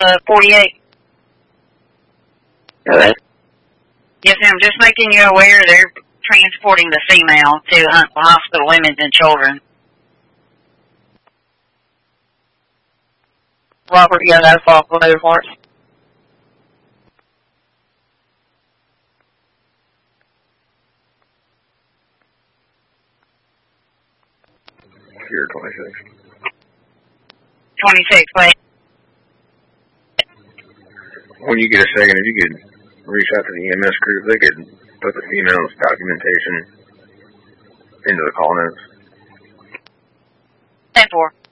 48. Hello? Yes, ma'am. Just making you aware they're transporting the female to Hospital Women and Children. Robert, you got that fault for us. Here, 26. 26, wait. When you get a second, if you could reach out to the EMS group, they could put the female's documentation into the call notes. 10-4.